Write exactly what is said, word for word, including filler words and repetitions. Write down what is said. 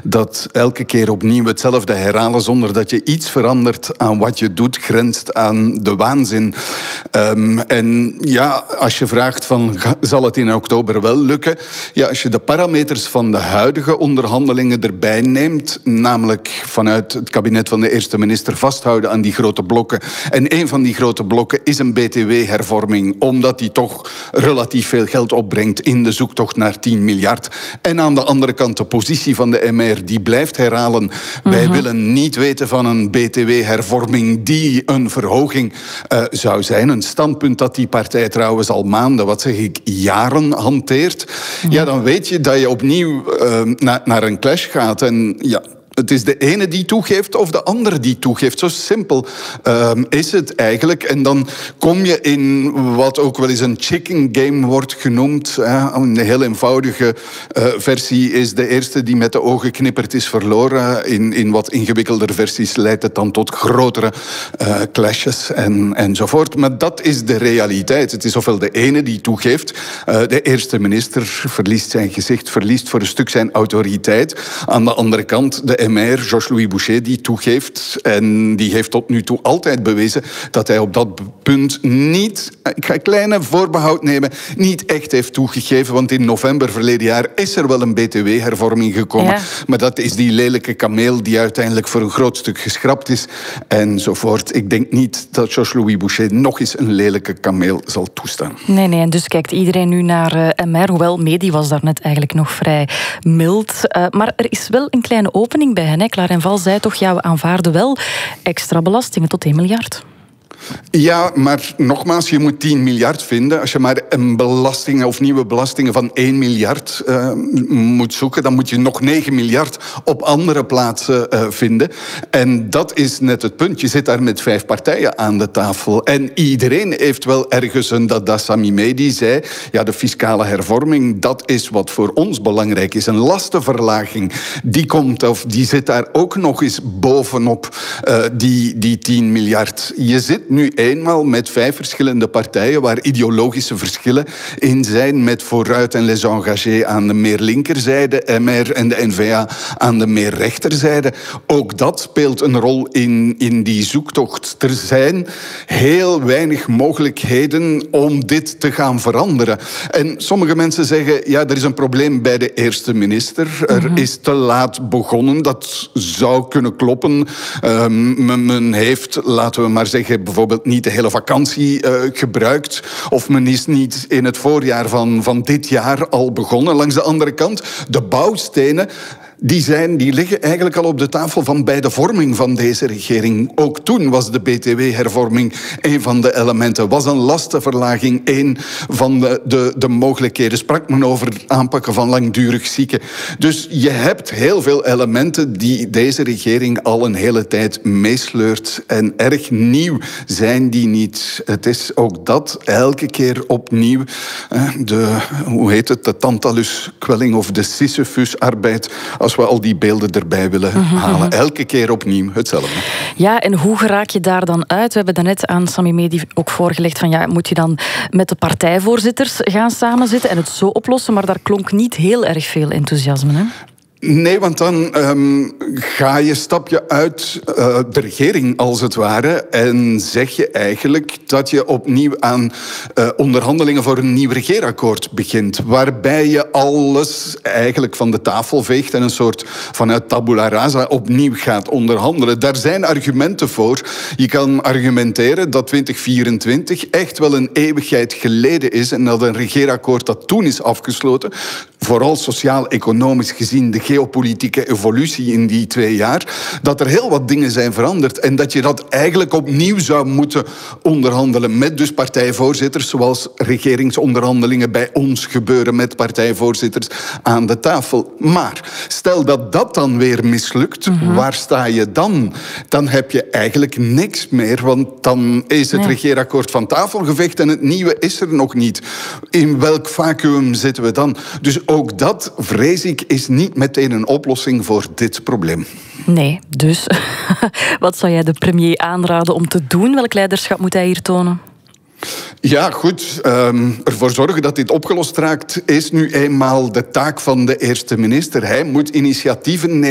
dat elke keer opnieuw hetzelfde herhalen zonder dat je iets verandert aan wat je doet, grenst aan de waanzin. Um, en ja, als je vraagt van, zal het in oktober wel lukken? Ja, als je de parameters van de huidige onderhandelingen erbij neemt, namelijk vanuit het kabinet van de eerste minister vasthouden aan die grote blokken. En een van die grote blokken is een B T W-hervorming, omdat die toch relatief veel geld opbrengt in de zoektocht naar tien miljard. En aan de andere kant de positie van de M R, die blijft herhalen. Mm-hmm. Wij willen niet weten van een B T W-hervorming die een verhoging uh, zou zijn. Een standpunt dat die partij trouwens al maanden, wat zeg ik, jaren hanteert. Mm-hmm. Ja, dan weet je dat je opnieuw uh, na, naar een clash gaat. En ja, het is de ene die toegeeft of de andere die toegeeft. Zo simpel uh, is het eigenlijk. En dan kom je in wat ook wel eens een chicken game wordt genoemd. Uh, een heel eenvoudige uh, versie is de eerste die met de ogen knippert is verloren. In, in wat ingewikkelder versies leidt het dan tot grotere uh, clashes en, enzovoort. Maar dat is de realiteit. Het is ofwel de ene die toegeeft. Uh, de eerste minister verliest zijn gezicht, verliest voor een stuk zijn autoriteit. Aan de andere kant de M R, Georges-Louis Boucher, die toegeeft. En die heeft tot nu toe altijd bewezen dat hij op dat punt niet, ik ga een kleine voorbehoud nemen, niet echt heeft toegegeven. Want in november verleden jaar is er wel een B T W-hervorming gekomen. Ja. Maar dat is die lelijke kameel die uiteindelijk voor een groot stuk geschrapt is. Enzovoort. Ik denk niet dat Georges-Louis Boucher nog eens een lelijke kameel zal toestaan. Nee, nee. En dus kijkt iedereen nu naar uh, M R. Hoewel, Medi was daarnet eigenlijk nog vrij mild. Uh, maar er is wel een kleine opening bij hen. Hè. Klaar en Val zei toch, ja, we aanvaarden wel extra belastingen tot één miljard. Ja, maar nogmaals, je moet tien miljard vinden. Als je maar een belasting of nieuwe belastingen van één miljard uh, moet zoeken, dan moet je nog negen miljard op andere plaatsen uh, vinden. En dat is net het punt. Je zit daar met vijf partijen aan de tafel. En iedereen heeft wel ergens een dada. Sami Medi zei, ja, de fiscale hervorming, dat is wat voor ons belangrijk is. Een lastenverlaging, die komt, of die zit daar ook nog eens bovenop uh, die, die tien miljard. Je zit nu eenmaal met vijf verschillende partijen waar ideologische verschillen in zijn, met Vooruit en Les Engagés aan de meer linkerzijde, M R en de N V A aan de meer rechterzijde. Ook dat speelt een rol in, in die zoektocht. Er zijn heel weinig mogelijkheden om dit te gaan veranderen. En sommige mensen zeggen, ja, er is een probleem bij de eerste minister. Er mm-hmm. is te laat begonnen. Dat zou kunnen kloppen. Um, men, men heeft, laten we maar zeggen, bijvoorbeeld niet de hele vakantie uh, gebruikt. Of men is niet in het voorjaar van, van dit jaar al begonnen. Langs de andere kant, de bouwstenen, die, zijn, die liggen eigenlijk al op de tafel van bij de vorming van deze regering. Ook toen was de B T W-hervorming een van de elementen. Was een lastenverlaging een van de, de, de mogelijkheden. Sprak men over het aanpakken van langdurig zieken. Dus je hebt heel veel elementen die deze regering al een hele tijd meesleurt. En erg nieuw zijn die niet. Het is ook dat elke keer opnieuw. De, hoe heet het? De Tantalus-kwelling of de Sisyphus-arbeid. Als we al die beelden erbij willen mm-hmm. halen. Elke keer opnieuw hetzelfde. Ja, en hoe geraak je daar dan uit? We hebben daarnet aan Sami Medi ook voorgelegd van, ja, moet je dan met de partijvoorzitters gaan samenzitten en het zo oplossen, maar daar klonk niet heel erg veel enthousiasme, hè? Nee, want dan um, ga je stapje uit uh, de regering, als het ware, en zeg je eigenlijk dat je opnieuw aan uh, onderhandelingen voor een nieuw regeerakkoord begint, waarbij je alles eigenlijk van de tafel veegt en een soort vanuit tabula rasa opnieuw gaat onderhandelen. Daar zijn argumenten voor. Je kan argumenteren dat twintig vierentwintig echt wel een eeuwigheid geleden is en dat een regeerakkoord dat toen is afgesloten, vooral sociaal-economisch gezien de geopolitieke evolutie in die twee jaar, dat er heel wat dingen zijn veranderd en dat je dat eigenlijk opnieuw zou moeten onderhandelen met dus partijvoorzitters, zoals regeringsonderhandelingen bij ons gebeuren met partijvoorzitters aan de tafel. Maar stel dat dat dan weer mislukt, mm-hmm. waar sta je dan? Dan heb je eigenlijk niks meer, want dan is het nee. regeerakkoord van tafel geveegd en het nieuwe is er nog niet. In welk vacuüm zitten we dan? Dus ook dat, vrees ik, is niet meteen een oplossing voor dit probleem. Nee, dus wat zou jij de premier aanraden om te doen? Welk leiderschap moet hij hier tonen? Ja, goed. Um, ervoor zorgen dat dit opgelost raakt is nu eenmaal de taak van de eerste minister. Hij moet initiatieven nemen.